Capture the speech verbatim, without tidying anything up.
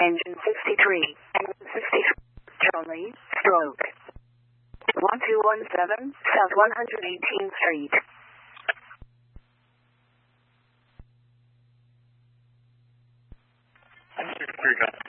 engine sixty-three, engine sixty-three, Charlie, stroke. one two one seven, South one hundred eighteenth Street. one six three,